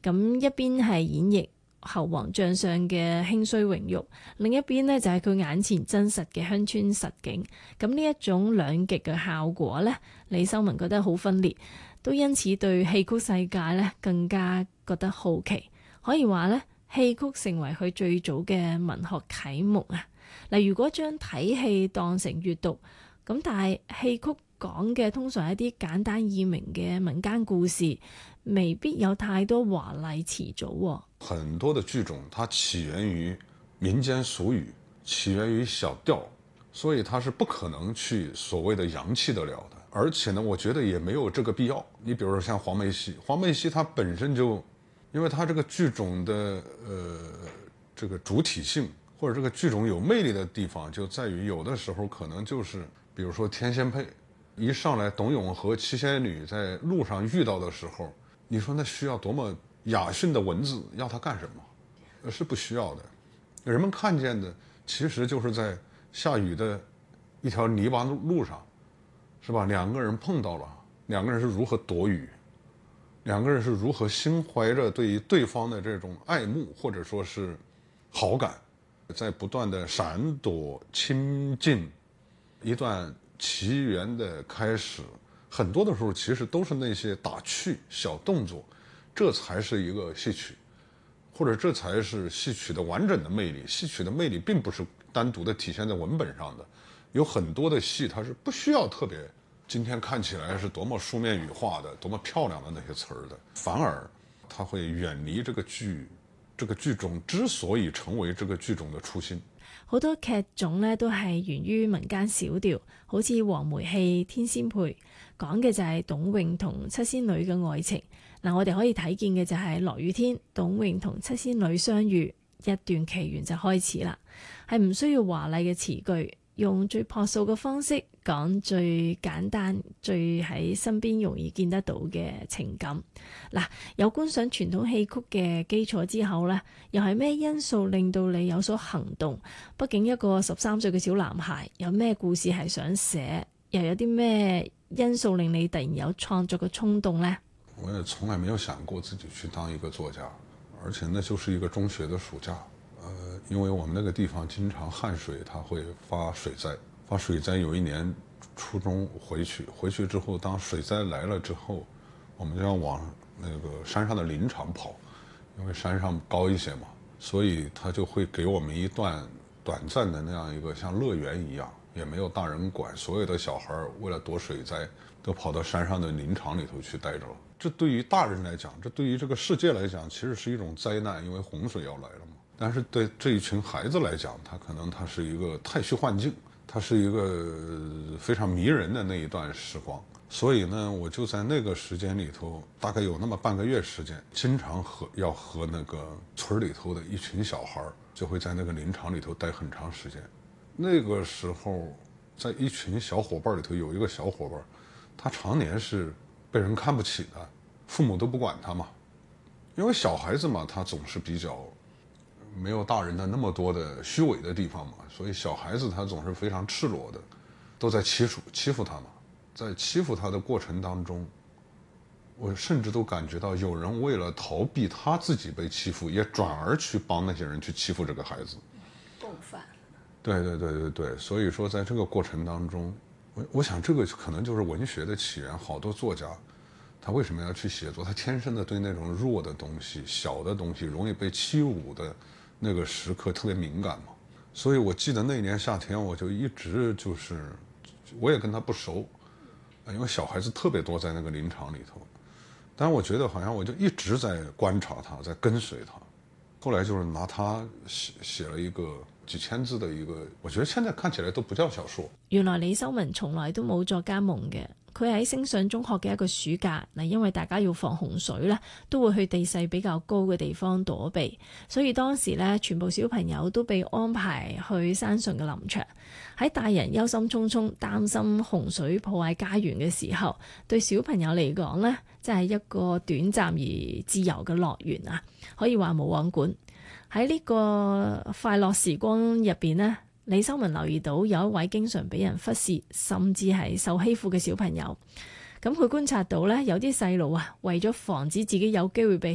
咁一邊係演繹侯王將相嘅興衰榮辱，另一邊呢就係佢眼前真實嘅鄉村實景。咁呢一種兩極嘅效果呢，李修文覺得好分裂，都因此對戲曲世界呢更加覺得好奇。可以話呢，戲曲成為佢最早嘅文學啟蒙啊！嗱，如果將睇戲當成閱讀，咁但係戲曲講嘅通常係一啲簡單易明嘅民間故事，未必有太多華麗詞組。 很多的劇種它起源於民間俗語，起源於小調，所以它是不可能去所謂的洋氣得了的。而且呢，我覺得也沒有這個必要。你比如說像黃梅戲，黃梅戲它本身就，因為它這個劇種的這個主體性，或者這個劇種有魅力的地方，就在於有的時候可能就是，比如說天仙配，一上來董永和七仙女在路上遇到的時候，你說那需要多麼雅遜的文字，要他幹什麼？是不需要的。人們看見的其實就是在下雨的一條泥巴路上，是吧？兩個人碰到了，兩個人是如何躲雨，兩個人是如何心懷着對於對方的這種愛慕或者說是好感，在不斷的閃躲親近，一段奇緣的開始。很多的時候其實都是那些打趣小動作，這才是一個戲曲，或者這才是戲曲的完整的魅力。戲曲的魅力並不是單獨的體現在文本上的，有很多的戲它是不需要特別今天看起來是多麼書面語化的多麼漂亮的那些詞兒的，反而它會遠離這個劇種之所以成為這個劇種的初心。 好多劇種呢都係源於民間小調，好似黃梅戲《天仙配》，講嘅就係董永同七仙女嘅愛情。嗱，我哋可以睇見嘅就係落雨天，董永同七仙女相遇，一段奇緣就開始啦。係唔需要華麗嘅詞句，用最樸素嘅方式講最簡單、最喺身邊容易見得到嘅情感。嗱，有觀賞傳統戲曲嘅基礎之後呢，又係咩因素令到你有所行動？畢竟一個13歲嘅小男孩，有咩故事係想寫？又有啲咩因素令你突然有創作嘅衝動呢？ 我也從來沒有想過自己去當一個作家，而且那就是一個中學的暑假。因為我們那個地方經常旱水，它會發水災。有一年初中回去之後，當水災來了之後，我們就要往那個山上的林場跑，因為山上高一些嘛，所以他就會給我們一段短暫的那樣一個像樂園一樣，也沒有大人管，所有的小孩為了躲水災都跑到山上的林場裏頭去待着了。這對於大人來講，這對於這個世界來講，其實是一種災難，因為洪水要來了嘛。但是對這一群孩子來講，他是一個太虛幻境，它是一個非常迷人的那一段時光。所以呢，我就在那個時間裏頭，大概有那麼半個月時間，經常要和那個村裏頭的一群小孩，就會在那個林場裏頭待很長時間。那個時候，在一群小伙伴裏頭有一個小伙伴，他常年是被人看不起的，父母都不管他嘛，因為小孩子嘛，他總是比較沒有大人的那麼多的虛偽的地方嘛，所以小孩子他總是非常赤裸的，都在欺負他嘛。在欺負他的過程當中，我甚至都感覺到有人為了逃避他自己被欺負，也轉而去幫那些人去欺負這個孩子。 共犯。 對，所以說在這個過程當中，我想這個可能就是文學的起源。好多作家他為什麼要去寫作？他天生的對那種弱的東西、小的東西、容易被欺侮的那個時刻特別敏感嘛。所以我記得那年夏天，我就一直就是我也跟他不熟，因為小孩子特別多在那個林場裏頭，但我覺得好像我就一直在觀察他，在跟隨他。後來就是拿他寫了一個幾千字的一個，我覺得現在看起來都不叫小說。 原來李修文從來都冇作家夢嘅。佢喺升上中學嘅一個暑假，因為大家要防洪水咧，都會去地勢比較高嘅地方躲避，所以當時咧，全部小朋友都被安排去山上嘅林場。喺大人憂心忡忡擔心洪水破壞家園嘅時候，對小朋友嚟講咧，真係一個短暫而自由嘅樂園啊！可以話冇網管。喺呢個快樂時光入邊呢，李修文留意到有一位經常俾人忽視甚至係受欺負嘅小朋友。咁佢觀察到呢，有啲細路啊，為咗防止自己有機會被